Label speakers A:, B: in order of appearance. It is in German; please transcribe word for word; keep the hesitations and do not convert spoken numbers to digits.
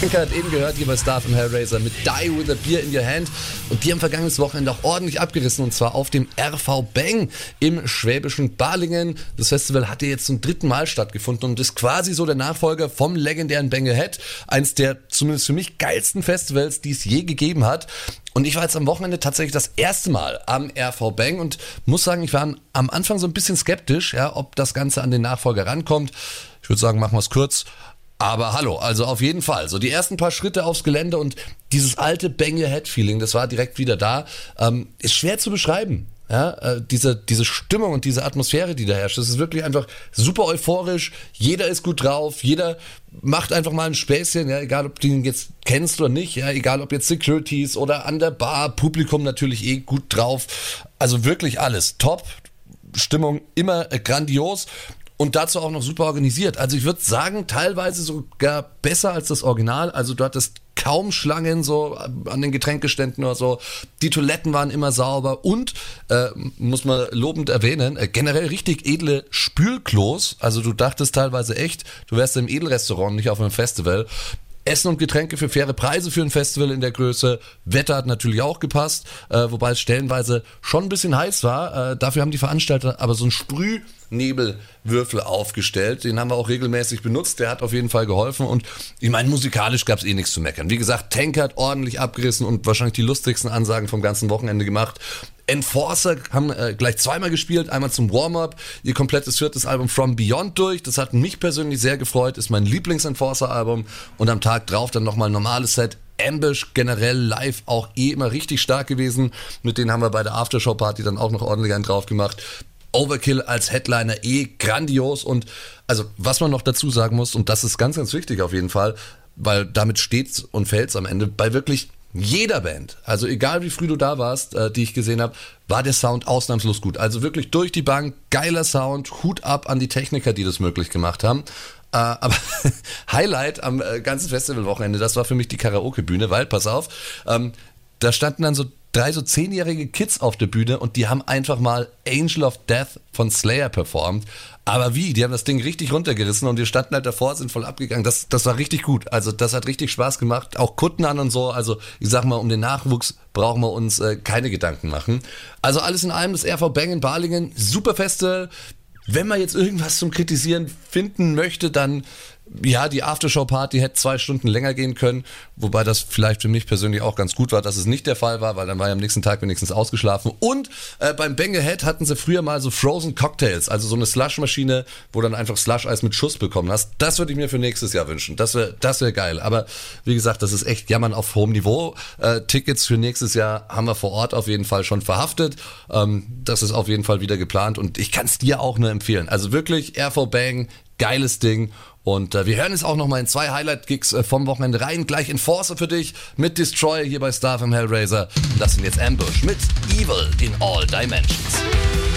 A: Tankard eben gehört hier bei Star from Hellraiser mit Die with a Beer in Your Hand. Und die haben vergangenes Wochenende auch ordentlich abgerissen, und zwar auf dem R V Bang im schwäbischen Balingen. Das Festival hat ja jetzt zum dritten Mal stattgefunden und ist quasi so der Nachfolger vom legendären Bang Ahead. Eins der zumindest für mich geilsten Festivals, die es je gegeben hat. Und ich war jetzt am Wochenende tatsächlich das erste Mal am R V Bang und muss sagen, ich war am Anfang so ein bisschen skeptisch, ja, ob das Ganze an den Nachfolger rankommt. Ich würde sagen, machen wir es kurz. Aber hallo, also auf jeden Fall. So die ersten paar Schritte aufs Gelände und dieses alte Bang Your Head Feeling, das war direkt wieder da. Ähm, ist schwer zu beschreiben. Ja, äh, diese, diese Stimmung und diese Atmosphäre, die da herrscht, das ist wirklich einfach super euphorisch. Jeder ist gut drauf, jeder macht einfach mal ein Späßchen, ja, egal ob du ihn jetzt kennst oder nicht, ja, egal ob jetzt Securities oder an der Bar, Publikum natürlich eh gut drauf. Also wirklich alles top. Stimmung immer äh, grandios. Und dazu auch noch super organisiert. Also ich würde sagen, teilweise sogar besser als das Original. Also du hattest kaum Schlangen so an den Getränkeständen oder so. Die Toiletten waren immer sauber und, äh, muss man lobend erwähnen, äh, generell richtig edle Spülklos. Also du dachtest teilweise echt, du wärst im Edelrestaurant, nicht auf einem Festival. Essen und Getränke für faire Preise für ein Festival in der Größe. Wetter hat natürlich auch gepasst, äh, wobei es stellenweise schon ein bisschen heiß war. Äh, dafür haben die Veranstalter aber so einen Sprühnebelwürfel aufgestellt. Den haben wir auch regelmäßig benutzt. Der hat auf jeden Fall geholfen. Und ich meine, musikalisch gab es eh nichts zu meckern. Wie gesagt, Tankard ordentlich abgerissen und wahrscheinlich die lustigsten Ansagen vom ganzen Wochenende gemacht. Enforcer haben äh, gleich zweimal gespielt, einmal zum Warm-Up, ihr komplettes viertes Album From Beyond durch, das hat mich persönlich sehr gefreut, ist mein Lieblings-Enforcer-Album, und am Tag drauf dann nochmal ein normales Set. Ambush generell live auch eh immer richtig stark gewesen, mit denen haben wir bei der Aftershow-Party dann auch noch ordentlich einen drauf gemacht. Overkill als Headliner eh grandios, und also was man noch dazu sagen muss, und das ist ganz, ganz wichtig auf jeden Fall, weil damit steht's und fällt's am Ende, bei wirklich jeder Band, also egal wie früh du da warst, äh, die ich gesehen habe, war der Sound ausnahmslos gut. Also wirklich durch die Bank, geiler Sound, Hut ab an die Techniker, die das möglich gemacht haben. Äh, aber Highlight am äh, ganzen Festivalwochenende, das war für mich die Karaoke-Bühne, weil, pass auf, ähm, da standen dann so drei so zehnjährige Kids auf der Bühne und die haben einfach mal Angel of Death von Slayer performt. Aber wie? Die haben das Ding richtig runtergerissen und wir standen halt davor, sind voll abgegangen. Das, das war richtig gut. Also das hat richtig Spaß gemacht. Auch Kutten an und so. Also ich sag mal, um den Nachwuchs brauchen wir uns äh, keine Gedanken machen. Also alles in allem, das R V Bang in Balingen, super Festival. Wenn man jetzt irgendwas zum Kritisieren finden möchte, dann ja, die Aftershow-Party hätte zwei Stunden länger gehen können, wobei das vielleicht für mich persönlich auch ganz gut war, dass es nicht der Fall war, weil dann war ich am nächsten Tag wenigstens ausgeschlafen. Und äh, beim Bang Ahead hatten sie früher mal so Frozen Cocktails, also so eine Slush-Maschine, wo du dann einfach Slush-Eis mit Schuss bekommen hast. Das würde ich mir für nächstes Jahr wünschen. Das wäre das wär geil. Aber wie gesagt, das ist echt Jammern auf hohem Niveau. Äh, Tickets für nächstes Jahr haben wir vor Ort auf jeden Fall schon verhaftet. Ähm, das ist auf jeden Fall wieder geplant und ich kann es dir auch nur empfehlen. Also wirklich R V Bang, geiles Ding. Und äh, wir hören es auch nochmal in zwei Highlight-Gigs äh, vom Wochenende rein. Gleich Enforcer für dich mit Destroyer hier bei Star vom Hellraiser. Und das sind jetzt Ambush mit Evil in All Dimensions.